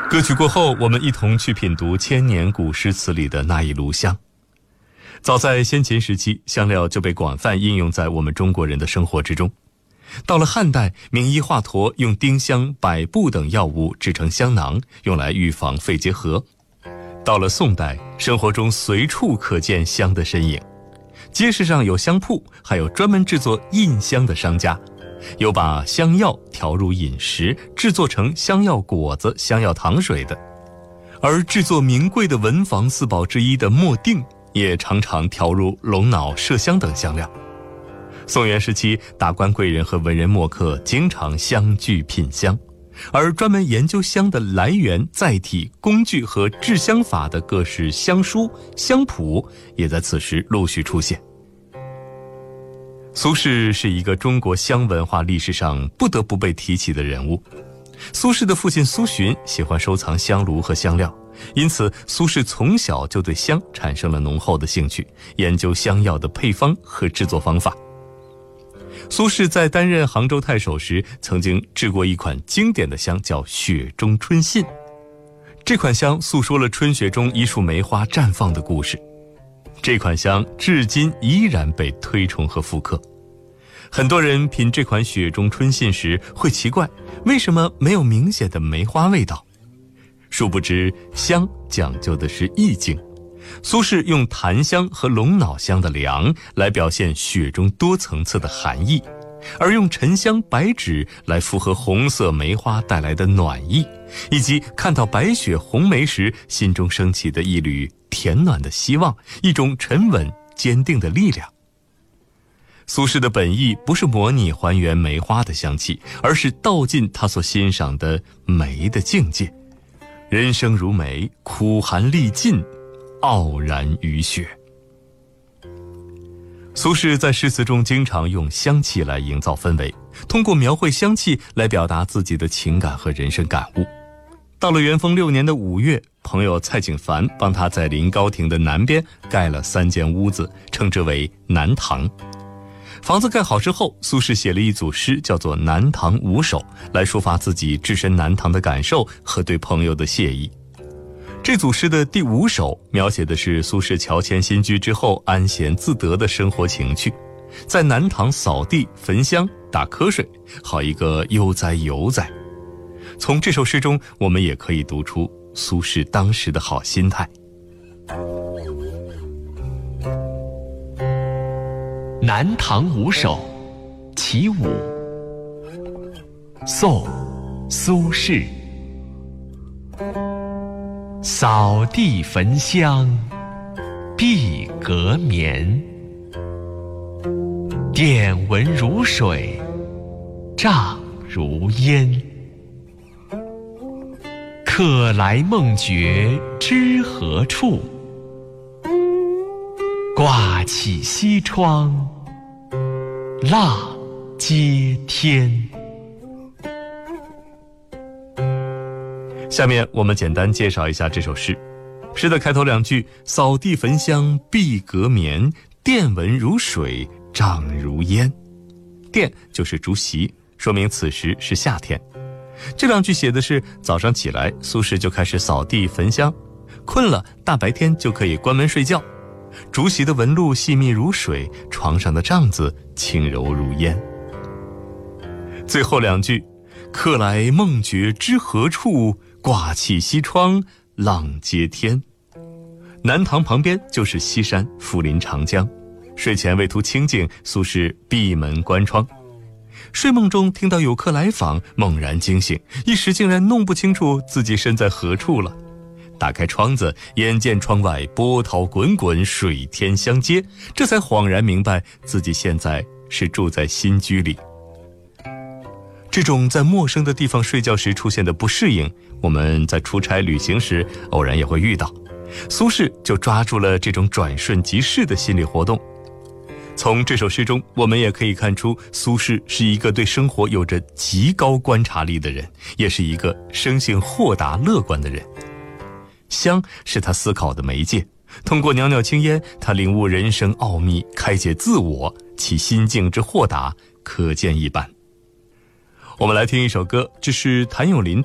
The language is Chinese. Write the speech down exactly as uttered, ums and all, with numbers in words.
歌曲过后，我们一同去品读千年古诗词里的那一炉香。早在先秦时期，香料就被广泛应用在我们中国人的生活之中。到了汉代，名医华佗用丁香、百部等药物制成香囊，用来预防肺结核。到了宋代，生活中随处可见香的身影，街市上有香铺，还有专门制作印香的商家，有把香药调入饮食，制作成香药果子、香药糖水的。而制作名贵的文房四宝之一的墨定，也常常调入龙脑、麝香等香料。宋元时期，达官贵人和文人墨客经常相聚品香，而专门研究香的来源、载体、工具和制香法的各式香书、香谱也在此时陆续出现。苏轼是一个中国香文化历史上不得不被提起的人物。苏轼的父亲苏洵喜欢收藏香炉和香料，因此苏轼从小就对香产生了浓厚的兴趣，研究香药的配方和制作方法。苏轼在担任杭州太守时，曾经制过一款经典的香，叫雪中春信。这款香诉说了春雪中一束梅花绽放的故事。这款香至今依然被推崇和复刻。很多人品这款雪中春信时会奇怪，为什么没有明显的梅花味道？殊不知，香讲究的是意境。苏轼用檀香和龙脑香的凉来表现雪中多层次的寒意，而用沉香、白芷来符合红色梅花带来的暖意，以及看到白雪红梅时心中升起的一缕甜暖的希望，一种沉稳坚定的力量。苏轼的本意不是模拟还原梅花的香气，而是道尽他所欣赏的梅的境界。人生如梅，苦寒历尽，傲然于雪。苏轼在诗词中经常用香气来营造氛围，通过描绘香气来表达自己的情感和人生感悟。到了元丰六年的五月，朋友蔡景凡帮他在临高亭的南边盖了三间屋子，称之为南堂。房子盖好之后，苏轼写了一组诗，叫做《南堂五首》，来抒发自己置身南堂的感受和对朋友的谢意。这组诗的第五首描写的是苏轼乔迁新居之后安闲自得的生活情趣，在南堂扫地、焚香、打瞌睡，好一个悠哉游哉。从这首诗中，我们也可以读出苏轼当时的好心态。 南堂五首其五，宋·苏轼。扫地焚香闭阁眠，殿闻如水瘴如烟。客来梦觉知何处，挂起西窗浪接天。 下面我们简单介绍一下这首诗。诗的开头两句，扫地焚香闭阁眠，殿闻如水瘴如烟。殿就是竹席，说明此时是夏天。这两句写的是早上起来，苏轼就开始扫地焚香，困了大白天就可以关门睡觉。竹席的纹路细密如水，床上的帐子轻柔如烟。最后两句，客来梦觉知何处，挂起西窗浪接天。南堂旁边就是西山，富临长江。睡前为图清静，苏轼闭门关窗。睡梦中听到有客来访，猛然惊醒，一时竟然弄不清楚自己身在何处了。打开窗子，眼见窗外波涛滚滚，水天相接，这才恍然明白自己现在是住在新居里。这种在陌生的地方睡觉时出现的不适应，我们在出差旅行时偶然也会遇到。苏轼就抓住了这种转瞬即逝的心理活动。从这首诗中，我们也可以看出苏轼是一个对生活有着极高观察力的人，也是一个生性豁达乐观的人。香是他思考的媒介，通过袅袅青烟，他领悟人生奥秘，开解自我，其心境之豁达可见一斑。我们来听一首歌，这是谭咏麟